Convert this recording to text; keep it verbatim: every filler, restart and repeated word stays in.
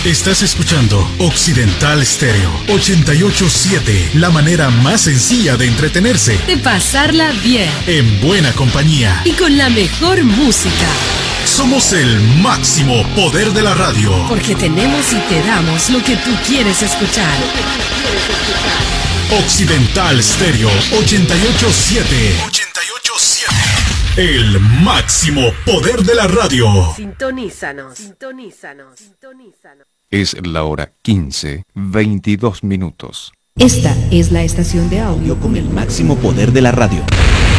Estás escuchando Occidental Stereo ochenta y ocho punto siete, la manera más sencilla de entretenerse, de pasarla bien, en buena compañía y con la mejor música. Somos el máximo poder de la radio, porque tenemos y te damos lo que tú quieres escuchar. Occidental Stereo ochenta y ocho punto siete. ochenta y ocho punto siete. El máximo poder de la radio. Sintonízanos. Sintonízanos. Sintonízanos. Es la hora quince, veintidós minutos. Esta es la estación de audio con el máximo poder de la radio.